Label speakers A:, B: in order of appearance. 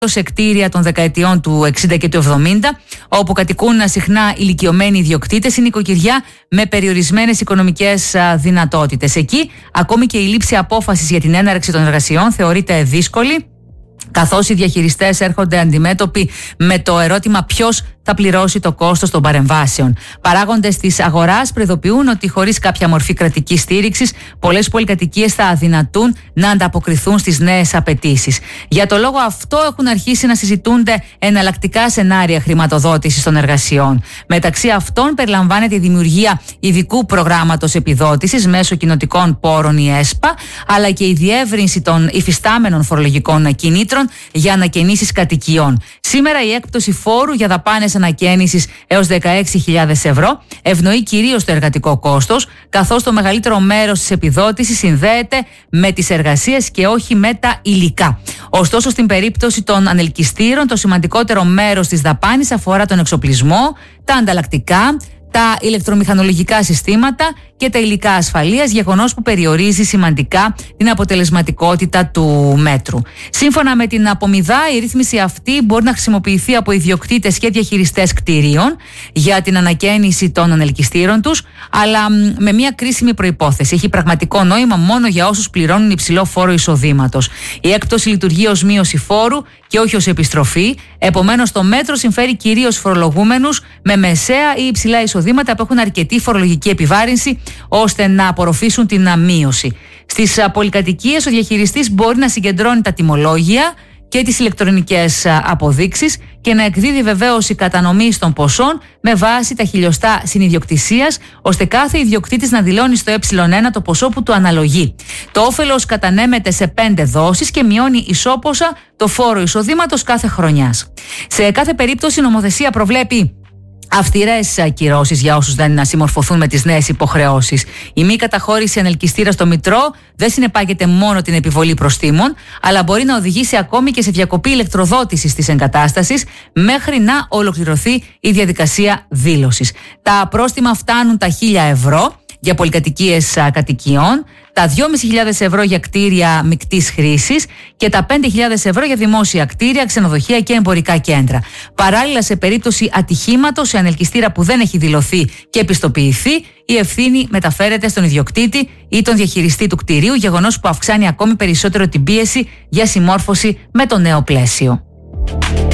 A: σε κτίρια των δεκαετιών του 60 και του 70, όπου κατοικούν συχνά ηλικιωμένοι ιδιοκτήτες ή νοικοκυριά με περιορισμένες οικονομικές δυνατότητες. Εκεί, ακόμη και η λήψη απόφασης για την έναρξη των εργασιών θεωρείται δύσκολη, καθώς οι διαχειριστές έρχονται αντιμέτωποι με το ερώτημα ποιος θα πληρώσει το κόστος των παρεμβάσεων. Παράγοντες της αγοράς προειδοποιούν ότι χωρίς κάποια μορφή κρατικής στήριξης, πολλές πολυκατοικίες θα αδυνατούν να ανταποκριθούν στις νέες απαιτήσεις. Για το λόγο αυτό έχουν αρχίσει να συζητούνται εναλλακτικά σενάρια χρηματοδότησης των εργασιών. Μεταξύ αυτών περιλαμβάνεται η δημιουργία ειδικού προγράμματος επιδότησης μέσω κοινοτικών πόρων, η ΕΣΠΑ, αλλά και η διεύρυνση των υφιστάμενων φορολογικών κινήτρων για ανακαινήσεις κατοικιών. Σήμερα η έκπτωση φόρου για δαπάνες ανακαίνησης έως 16.000 ευρώ ευνοεί κυρίως το εργατικό κόστος, καθώς το μεγαλύτερο μέρος της επιδότησης συνδέεται με τις εργασίες και όχι με τα υλικά. Ωστόσο, στην περίπτωση των ανελκυστήρων, το σημαντικότερο μέρος της δαπάνης αφορά τον εξοπλισμό, τα ανταλλακτικά, τα ηλεκτρομηχανολογικά συστήματα και τα υλικά ασφαλείας, γεγονός που περιορίζει σημαντικά την αποτελεσματικότητα του μέτρου. Σύμφωνα με την Απομιδά, η ρύθμιση αυτή μπορεί να χρησιμοποιηθεί από ιδιοκτήτες και διαχειριστές κτηρίων για την ανακαίνιση των ανελκυστήρων τους, αλλά με μια κρίσιμη προϋπόθεση. Έχει πραγματικό νόημα μόνο για όσους πληρώνουν υψηλό φόρο εισοδήματος. Η έκπτωση λειτουργεί ως μείωση φόρου και όχι ως επιστροφή. Επομένως, το μέτρο συμφέρει κυρίως φορολογούμενους με μεσαία ή υψηλά εισοδήματα που έχουν αρκετή φορολογική επιβάρυνση ώστε να απορροφήσουν την μείωση. Στις πολυκατοικίες, ο διαχειριστής μπορεί να συγκεντρώνει τα τιμολόγια και τις ηλεκτρονικές αποδείξεις και να εκδίδει βεβαίωση κατανομής των ποσών με βάση τα χιλιοστά συνιδιοκτησίας, ώστε κάθε ιδιοκτήτης να δηλώνει στο ε1 το ποσό που του αναλογεί. Το όφελος κατανέμεται σε 5 δόσεις και μειώνει ισόποσα το φόρο εισοδήματος κάθε χρονιάς. Σε κάθε περίπτωση, η νομοθεσία προβλέπει αυστηρές κυρώσεις για όσους δεν συμμορφωθούν με τις νέες υποχρεώσεις. Η μη καταχώρηση ανελκυστήρα στο Μητρό δεν συνεπάγεται μόνο την επιβολή προστίμων, αλλά μπορεί να οδηγήσει ακόμη και σε διακοπή ηλεκτροδότησης της εγκατάστασης μέχρι να ολοκληρωθεί η διαδικασία δήλωσης. Τα πρόστιμα φτάνουν τα 1.000 ευρώ για πολυκατοικίες κατοικιών, τα 2.500 ευρώ για κτίρια μεικτής χρήσης και τα 5.000 ευρώ για δημόσια κτίρια, ξενοδοχεία και εμπορικά κέντρα. Παράλληλα, σε περίπτωση ατυχήματος σε ανελκυστήρα που δεν έχει δηλωθεί και επιστοποιηθεί, η ευθύνη μεταφέρεται στον ιδιοκτήτη ή τον διαχειριστή του κτηρίου, γεγονός που αυξάνει ακόμη περισσότερο την πίεση για συμμόρφωση με το νέο πλαίσιο.